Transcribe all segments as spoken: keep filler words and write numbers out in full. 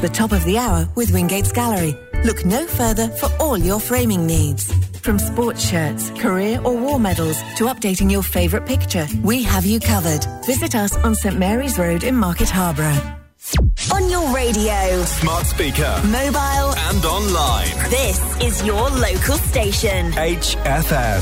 the top of the hour with Wingate's Gallery. Look no further for all your framing needs. From sports shirts, career or war medals to updating your favourite picture, we have you covered. Visit us on St Mary's Road in Market Harborough. On your radio, smart speaker, mobile and online. This is your local station. H F M.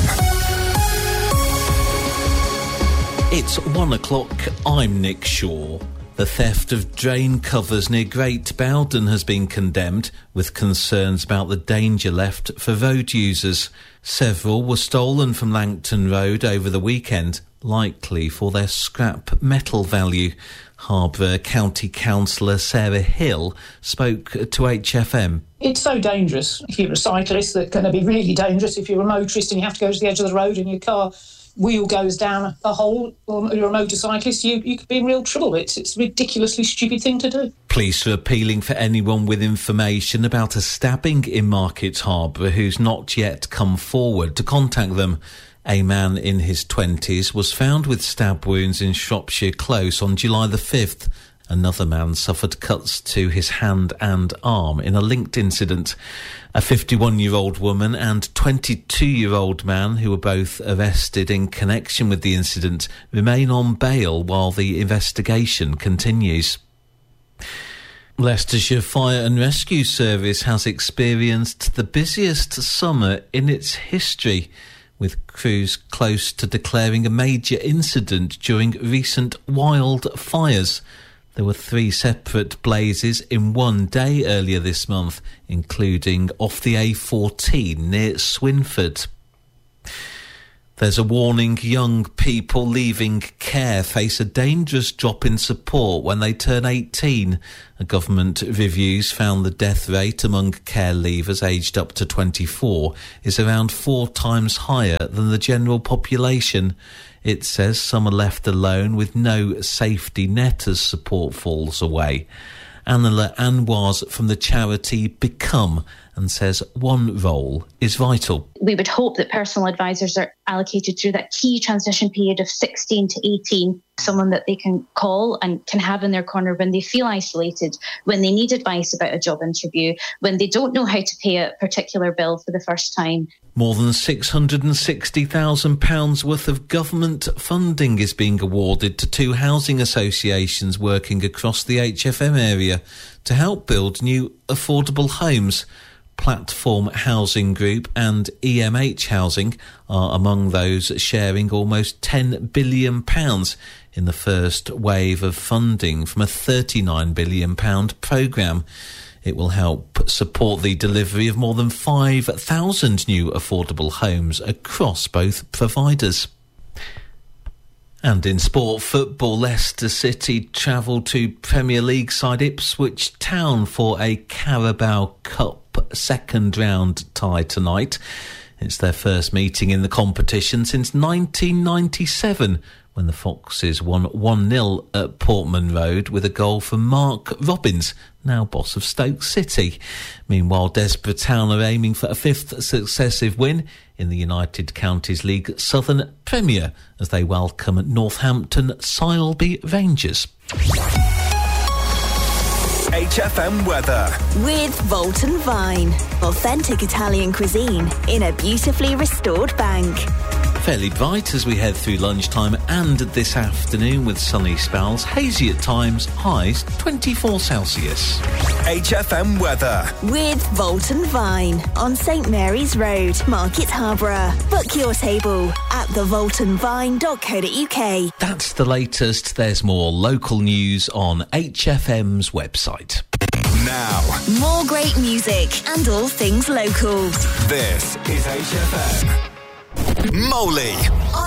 It's one o'clock. I'm Nick Shaw. The theft of drain covers near Great Bowden has been condemned, with concerns about the danger left for road users. Several were stolen from Langton Road over the weekend, likely for their scrap metal value. Harborough County Councillor Sarah Hill spoke to H F M. It's so dangerous. If you're a cyclist, it's going to be really dangerous. If you're a motorist and you have to go to the edge of the road and your car wheel goes down a hole, or you're a motorcyclist, you, you could be in real trouble. It's, it's a ridiculously stupid thing to do. Police are appealing for anyone with information about a stabbing in Market Harborough who's not yet come forward to contact them. A man in his twenties was found with stab wounds in Shropshire Close on July the fifth. Another man suffered cuts to his hand and arm in a linked incident. A fifty-one-year-old woman and twenty-two-year-old man, who were both arrested in connection with the incident, remain on bail while the investigation continues. Leicestershire Fire and Rescue Service has experienced the busiest summer in its history, with crews close to declaring a major incident during recent wildfires. There were three separate blazes in one day earlier this month, including off the A fourteen near Swinford. There's a warning: young people leaving care face a dangerous drop in support when they turn eighteen. A government reviews found the death rate among care leavers aged up to twenty-four is around four times higher than the general population. It says some are left alone with no safety net as support falls away. Anila Anwars from the charity Become and says one role is vital. We would hope that personal advisors are allocated through that key transition period of sixteen to eighteen, someone that they can call and can have in their corner when they feel isolated, when they need advice about a job interview, when they don't know how to pay a particular bill for the first time. More than six hundred sixty thousand pounds worth of government funding is being awarded to two housing associations working across the H F M area to help build new affordable homes. Platform Housing Group and E M H Housing are among those sharing almost ten billion pounds in the first wave of funding from a thirty-nine billion pounds programme. It will help support the delivery of more than five thousand new affordable homes across both providers. And in sport football, Leicester City travel to Premier League side Ipswich Town for a Carabao Cup second round tie tonight. It's their first meeting in the competition since nineteen ninety-seven, when the Foxes won one nil at Portman Road with a goal from Mark Robbins, now boss of Stoke City. Meanwhile, Desborough Town are aiming for a fifth successive win in the United Counties League Southern Premier as they welcome Northampton Sileby Rangers. H F M weather. With Volt and Vine. Authentic Italian cuisine in a beautifully restored bank. Fairly bright as we head through lunchtime and this afternoon with sunny spells. Hazy at times, highs twenty-four Celsius. H F M weather. With Volt and Vine on St Mary's Road, Market Harborough. Book your table at the volt and vine dot co dot uk. That's the latest. There's more local news on H F M's website. Now, more great music and all things local. This is H F M. Molly.